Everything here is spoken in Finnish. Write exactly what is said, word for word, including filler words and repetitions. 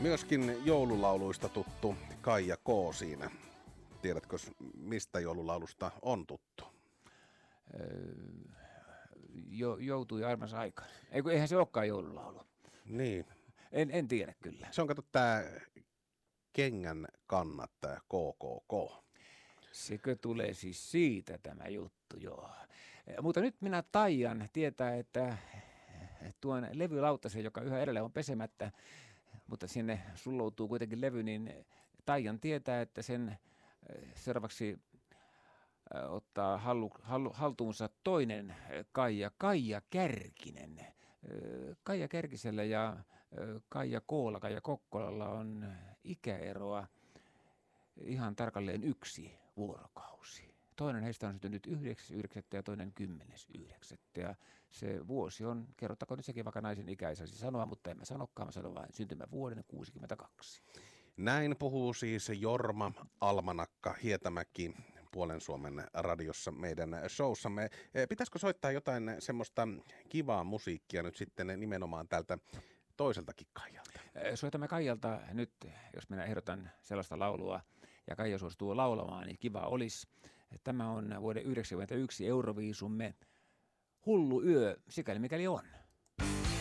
Myöskin joululauluista tuttu Kaija K. siinä. Tiedätkö, mistä joululaulusta on tuttu? Öö, jo, joutui armas aikaan. Eikö, eihän se olekaan joululaulu. Niin. En, en tiedä kyllä. Se on, kato, tää Kengän kannat, tää K K K. Sekö tulee siis siitä tämä juttu, joo. Mutta nyt minä taian tietää, että tuon levylautasen, joka yhä edelleen on pesemättä, mutta sinne sulloutuu kuitenkin levy, niin taian tietää, että sen seuraavaksi ottaa hallu, hallu, haltuunsa toinen Kaija, Kaija Kärkinen. Kaija Kärkisellä ja Kaija Koolla, Kaija Kokkolalla on ikäeroa ihan tarkalleen yksi vuorokausi. Toinen heistä on syntynyt yhdeksäs yhdeksättä ja toinen kymmenes yhdeksättä. Ja se vuosi on, kerrottakoon nyt sekin vaikka naisen ikä ei saisi sanoa, mutta en mä sanokaan, mä sanon vain syntymävuoden kuusikymmentäkaksi. Näin puhuu siis Jorma Almanakka Hietämäki Puolen Suomen radiossa meidän showssamme. Pitäisikö soittaa jotain semmoista kivaa musiikkia nyt sitten nimenomaan tältä toiseltakin Kaijalta? Soitamme Kaijalta nyt, jos minä ehdotan sellaista laulua ja Kaija suostuu laulamaan, niin kiva olisi. Tämä on vuoden yhdeksänkymmentäyksi Euroviisumme Hullu yö, sikäli mikäli on.